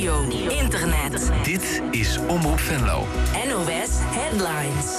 radio, internet. Dit is Omroep Venlo. NOS Headlines.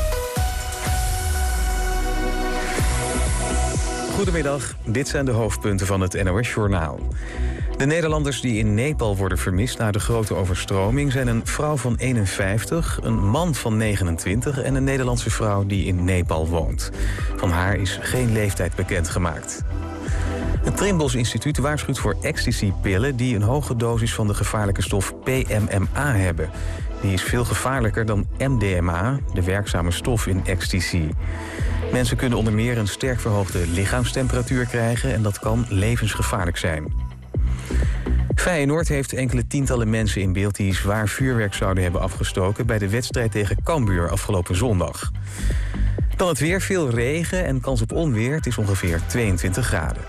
Goedemiddag, dit zijn de hoofdpunten van het NOS-journaal. De Nederlanders die in Nepal worden vermist na de grote overstroming zijn een vrouw van 51, een man van 29 en een Nederlandse vrouw die in Nepal woont. Van haar is geen leeftijd bekendgemaakt. Het Trimbos Instituut waarschuwt voor ecstasy-pillen die een hoge dosis van de gevaarlijke stof PMMA hebben. Die is veel gevaarlijker dan MDMA, de werkzame stof in ecstasy. Mensen kunnen onder meer een sterk verhoogde lichaamstemperatuur krijgen en dat kan levensgevaarlijk zijn. Feyenoord heeft enkele tientallen mensen in beeld die zwaar vuurwerk zouden hebben afgestoken bij de wedstrijd tegen Cambuur afgelopen zondag. Dan het weer, veel regen en kans op onweer. Het is ongeveer 22 graden.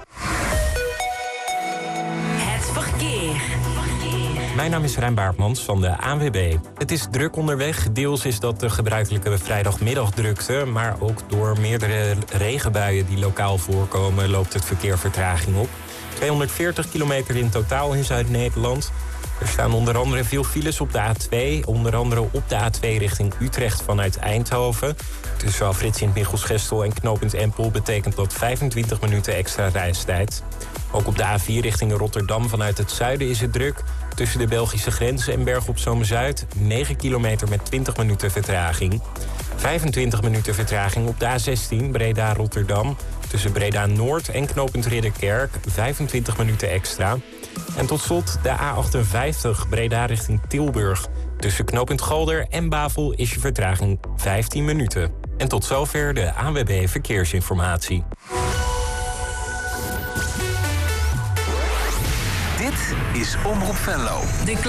Het verkeer. Mijn naam is Rijn Baartmans van de ANWB. Het is druk onderweg. Deels is dat de gebruikelijke vrijdagmiddagdrukte, maar ook door meerdere regenbuien die lokaal voorkomen loopt het verkeer vertraging op. 240 kilometer in totaal in Zuid-Nederland. Er staan onder andere veel files op de A2. Onder andere op de A2 richting Utrecht vanuit Eindhoven. Tussen afrit Sint-Michels-Gestel en knooppunt Empel betekent dat 25 minuten extra reistijd. Ook op de A4 richting Rotterdam vanuit het zuiden is het druk. Tussen de Belgische grens en Berg op Zoom-Zuid 9 kilometer met 20 minuten vertraging. 25 minuten vertraging op de A16 Breda-Rotterdam. Tussen Breda-Noord en knooppunt Ridderkerk 25 minuten extra. En tot slot de A58 Breda richting Tilburg. Tussen knooppunt Galder en Bavel is je vertraging 15 minuten. En tot zover de ANWB Verkeersinformatie. Dit is Omroep Venlo.